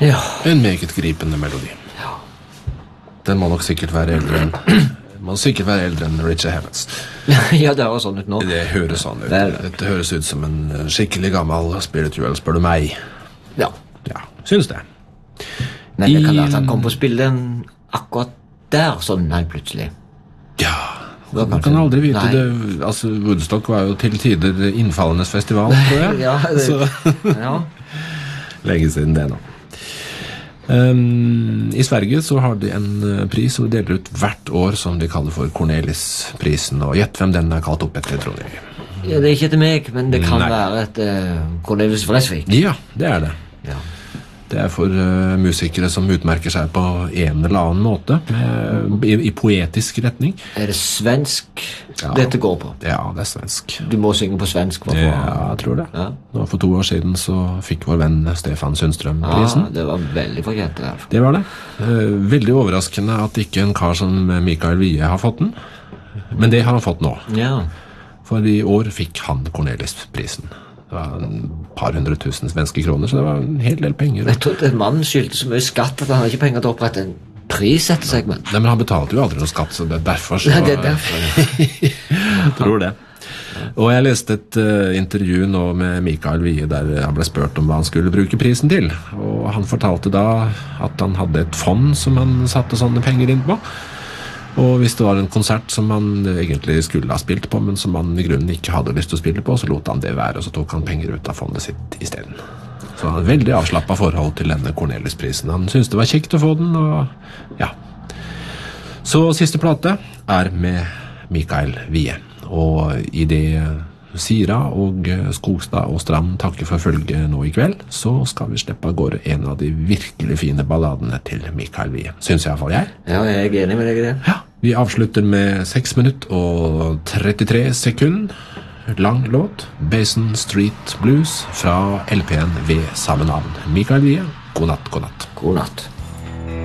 Ja. En meget gripende melodi. Ja. Den må nok sikkert være eldre enn Richard Havens. Ja, det høres sånn ut nå. Det høres sånn ut. Vel. Det høres ut som en skikkelig gammel spiritual, spør du meg. Ja. Ja, syns det. Men det kan være at han kom på å spille den akkurat der, sånn nei, plutselig. Ja, Det var man kanskje- kan aldri vite Nei. det. Altså, Woodstock var jo til tider innfallenes festival, tror jeg. Ja, det, Så ja. lenge siden det nå. I Sverige så har de en pris som de deler ut hvert år som de kaller for Cornelis-prisen, og gjett hvem den er kalt opp etter, tror jeg. Ja, det er ikke etter meg, men det kan Nei. være et Cornelis Vreeswijk. Ja, det er det. Ja. Det er for musikere som utmerker seg på en eller annen måte, i poetisk retning. Er det svensk Ja. dette går på? Ja, det er svensk. Du må synge på svensk. Hva Ja, jeg tror det. Ja. Nå, for 2 år siden så fikk vår venn Stefan Sundstrøm prisen. Ja, det var veldig fortjent det der. Det var det. Veldig overraskende at ikke en kar som Mikael Wiehe har fått den. Men det har han fått nå. Ja. For i år fikk han Cornelis-prisen. Det var et par 100 000 svenske kroner, så det var en hel del penger. Jeg trodde mannen skyldte så mye skatt at han hadde ikke penger til å opprette en pris etter seg, men Nei, men han betalte jo aldri noe skatt, så det er derfor. Så Nei, det er derfor. Jeg tror det. Og jeg leste et intervju nå med Mikael Wiehe der han ble spurt om hva han skulle bruke prisen til. Og han fortalte da at han hadde et fond som han satte sånne penger inn på. Og hvis det var en konsert som han egentlig skulle ha spilt på, men som han i grunnen ikke hadde lyst til å spille på, så lot han det være, og så tok han penger ut av fondet sitt i stedet. Så han har veldig avslappet forhold til denne Cornelis-prisen. Han syntes det var kjekt å få den, og ja. Så siste plate er med Mikael Wiehe. Og i det Sira og Skogstad og Strand takker for følge nå i kveld, så skal vi slippe av gårde en av de virkelig fine balladene til Mikael Wiehe. Synes i hvert fall jeg. Ja, jeg er enig med deg i det. Ja, vi avslutter med 6 minutter og 33 sekunder. Lang låt, Basin Street Blues fra LP-en ved samme navn. Mikael Wiehe, god natt, god natt. God natt.